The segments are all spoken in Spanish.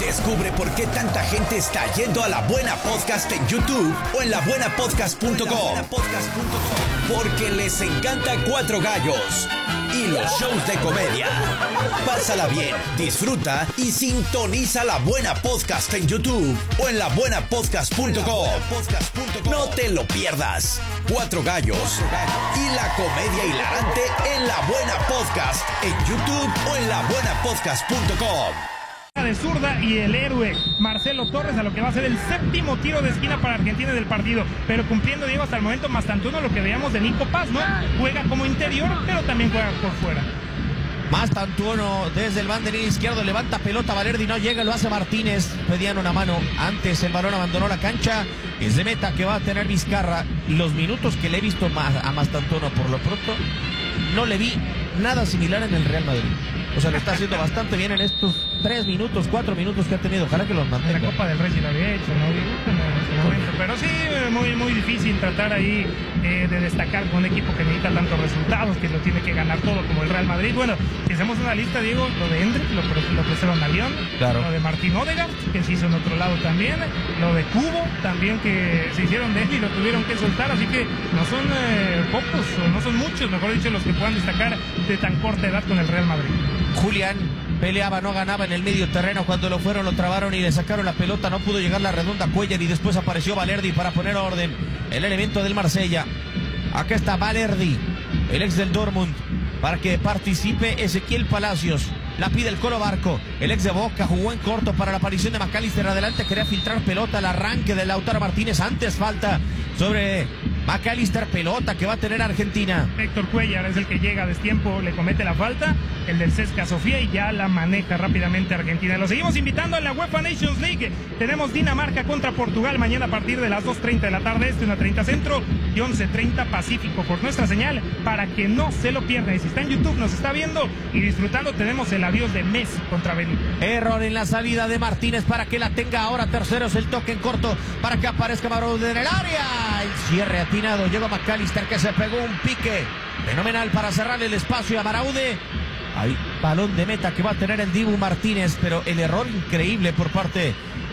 Descubre por qué tanta gente está yendo a La Buena Podcast en YouTube o en labuenapodcast.com. Porque les encanta Cuatro Gallos y los shows de comedia. Pásala bien, disfruta y sintoniza La Buena Podcast en YouTube o en labuenapodcast.com. No te lo pierdas. Cuatro Gallos y la comedia hilarante en La Buena Podcast en YouTube o en labuenapodcast.com. De zurda y el héroe Marcelo Torres a lo que va a ser el séptimo tiro de esquina para Argentina del partido, pero cumpliendo, Diego, hasta el momento Mastantuono lo que veíamos de Nico Paz, ¿no? Juega como interior, pero también juega por fuera. Mastantuono desde el banderín izquierdo, levanta pelota, Valerdi no llega, lo hace Martínez, pedían una mano, antes el balón abandonó la cancha, es de meta que va a tener Vizcarra. Los minutos que le he visto a Mastantuono, por lo pronto, no le vi nada similar en el Real Madrid. O sea, lo está haciendo bastante bien en estos 3 minutos, 4 minutos que ha tenido. Ojalá que los mantenga. En la Copa del Rey sí lo había hecho, ¿no? En ese momento. Pero sí, muy difícil tratar ahí de destacar con un equipo que necesita tantos resultados, que lo tiene que ganar todo como el Real Madrid. Bueno, si hacemos una lista, Diego, lo de Hendrik, lo prestaron a Lyon, claro. Lo de Martín Odegaard, que se hizo en otro lado también, lo de Cubo, también que se hicieron de él y lo tuvieron que soltar, así que no son pocos, o no son muchos, mejor dicho, los que puedan destacar de tan corta edad con el Real Madrid. Julián peleaba, no ganaba en el medio terreno. Cuando lo fueron, lo trabaron y le sacaron la pelota. No pudo llegar la redonda Cuellar y después apareció Valerdi para poner orden. El elemento del Marsella. Acá está Valerdi, el ex del Dortmund, para que participe Ezequiel Palacios. La pide el Colo Barco, el ex de Boca, jugó en corto para la aparición de McAllister. Adelante, quería filtrar pelota, el arranque de Lautaro Martínez. Antes falta sobre McAllister, pelota que va a tener Argentina. Héctor Cuellar es el que llega a destiempo, le comete la falta, el del CSKA Sofía, y ya la maneja rápidamente Argentina. Lo seguimos invitando en la UEFA Nations League. Tenemos Dinamarca contra Portugal mañana a partir de las 2:30 de la tarde este, 1:30 centro y 11:30 pacífico por nuestra señal, para que no se lo pierdan. Y si está en YouTube, nos está viendo y disfrutando, tenemos el adiós de Messi contra Benítez. Error en la salida de Martínez para que la tenga ahora. Tercero es el toque en corto para que aparezca Maraude en el área. El cierre atinado. Llegó McAllister que se pegó un pique fenomenal para cerrar el espacio a Maraude. Hay balón de meta que va a tener el Dibu Martínez, pero el error increíble por parte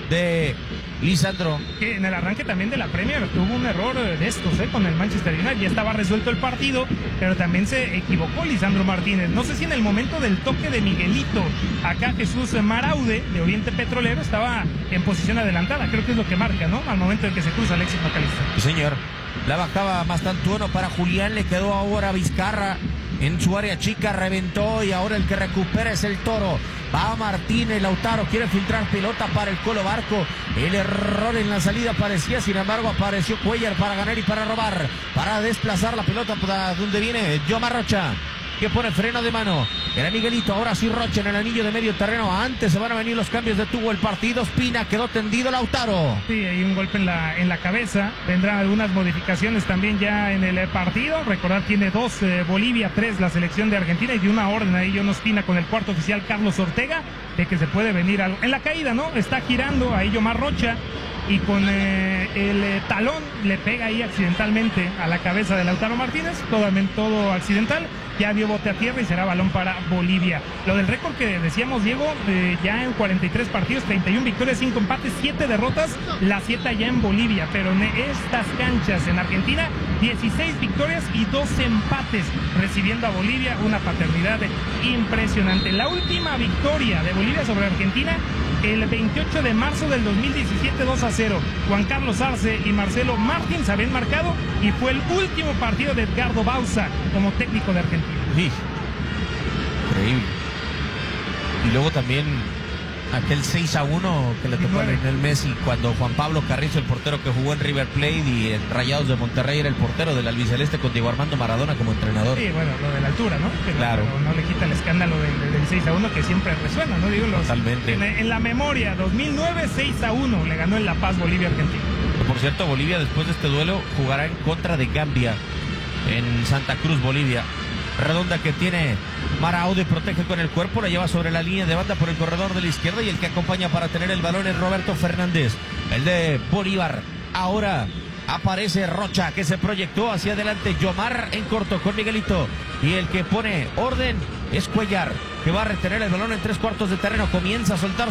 de Lisandro. Que en el arranque también de la Premier tuvo un error de estos, con el Manchester United. Ya estaba resuelto el partido, pero también se equivocó Lisandro Martínez. No sé si en el momento del toque de Miguelito, acá Jesús Maraude, de Oriente Petrolero, estaba en posición adelantada. Creo que es lo que marca, ¿no? Al momento en que se cruza Alexis McAllister. Sí, señor. La bajaba Mastantuono para Julián, le quedó ahora Vizcarra en su área chica, reventó y ahora el que recupera es el Toro. Va Martínez, Lautaro quiere filtrar pelota para el Colo Barco. El error en la salida parecía, sin embargo apareció Cuellar para ganar y para robar, para desplazar la pelota para donde viene Yomar Rocha, que pone freno de mano. Era Miguelito, ahora sí Rocha en el anillo de medio terreno. Antes se van a venir los cambios, detuvo el partido Espina, quedó tendido Lautaro. Sí, hay un golpe en la cabeza. Vendrán algunas modificaciones también ya en el partido. Recordar, tiene 2 Bolivia, 3 la selección de Argentina, y de una orden ahí John Ospina con el cuarto oficial Carlos Ortega, de que se puede venir algo. En la caída, ¿no? Está girando ahí Yomar Rocha y con el talón le pega ahí accidentalmente a la cabeza de Lautaro Martínez, todo accidental. Ya dio bote a tierra y será balón para Bolivia. Lo del récord que decíamos, Diego, ya en 43 partidos, 31 victorias, 5 empates, 7 derrotas, la 7 ya en Bolivia, pero en estas canchas en Argentina, 16 victorias y 2 empates, recibiendo a Bolivia una paternidad impresionante. La última victoria de Bolivia sobre Argentina, el 28 de marzo del 2017, 2-0. Juan Carlos Arce y Marcelo Martins habían marcado y fue el último partido de Edgardo Bauza como técnico de Argentina. Sí, increíble. Y luego también aquel 6-1 que le tocó a Lionel Messi cuando Juan Pablo Carrizo, el portero que jugó en River Plate y en Rayados de Monterrey, era el portero del albiceleste con Diego Armando Maradona como entrenador. Sí, bueno, lo de la altura, ¿no? Pero, claro. Pero no le quita el escándalo del 6-1 que siempre resuena, ¿no? Digo, totalmente. En la memoria, 2009, 6-1 le ganó en La Paz Bolivia Argentina. Por cierto, Bolivia después de este duelo jugará en contra de Gambia en Santa Cruz, Bolivia. Redonda que tiene Maraude, protege con el cuerpo, la lleva sobre la línea de banda por el corredor de la izquierda, y el que acompaña para tener el balón es Roberto Fernández, el de Bolívar. Ahora aparece Rocha, que se proyectó hacia adelante. Yomar en corto con Miguelito, y el que pone orden es Cuellar, que va a retener el balón en 3/4 de terreno. Comienza a soltar